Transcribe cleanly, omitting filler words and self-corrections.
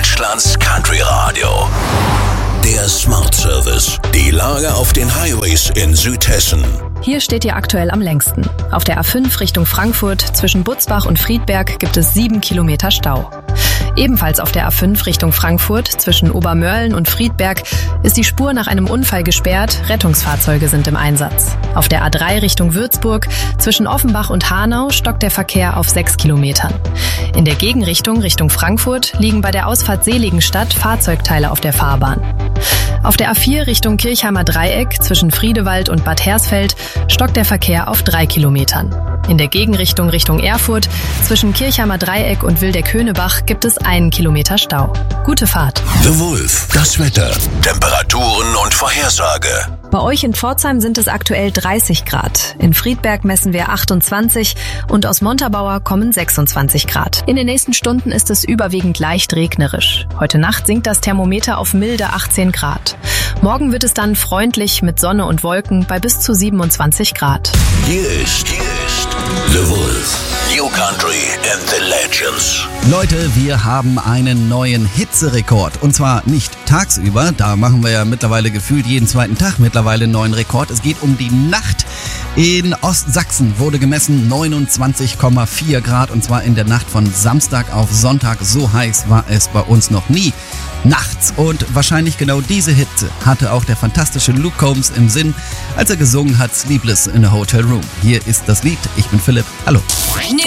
Deutschlands Country Radio. Der Smart Service. Die Lage auf den Highways in Südhessen. Hier steht ihr aktuell am längsten. Auf der A5 Richtung Frankfurt zwischen Butzbach und Friedberg gibt es 7 Kilometer Stau. Ebenfalls auf der A5 Richtung Frankfurt zwischen Obermörlen und Friedberg ist die Spur nach einem Unfall gesperrt, Rettungsfahrzeuge sind im Einsatz. Auf der A3 Richtung Würzburg zwischen Offenbach und Hanau stockt der Verkehr auf 6 Kilometern. In der Gegenrichtung Richtung Frankfurt liegen bei der Ausfahrt Seligenstadt Fahrzeugteile auf der Fahrbahn. Auf der A4 Richtung Kirchheimer Dreieck zwischen Friedewald und Bad Hersfeld stockt der Verkehr auf 3 Kilometern. In der Gegenrichtung Richtung Erfurt zwischen Kirchheimer Dreieck und Wildeck-Höhnebach gibt es 1 Kilometer Stau. Gute Fahrt. The Wolf. Das Wetter, Temperaturen und Vorhersage. Bei euch in Pforzheim sind es aktuell 30 Grad. In Friedberg messen wir 28 und aus Montabaur kommen 26 Grad. In den nächsten Stunden ist es überwiegend leicht regnerisch. Heute Nacht sinkt das Thermometer auf milde 18 Grad. Morgen wird es dann freundlich mit Sonne und Wolken bei bis zu 27 Grad. Hier ist The Wolf. New Country and the Legends. Leute, wir haben einen neuen Hitzerekord. Und zwar nicht tagsüber, da machen wir ja mittlerweile gefühlt jeden zweiten Tag mittlerweile einen neuen Rekord. Es geht um die Nacht. In Ostsachsen wurde gemessen 29,4 Grad und zwar in der Nacht von Samstag auf Sonntag. So heiß war es bei uns noch nie nachts. Und wahrscheinlich genau diese Hitze hatte auch der fantastische Luke Combs im Sinn, als er gesungen hat Sleepless in a Hotel Room. Hier ist das Lied. Ich bin Philipp. Hallo.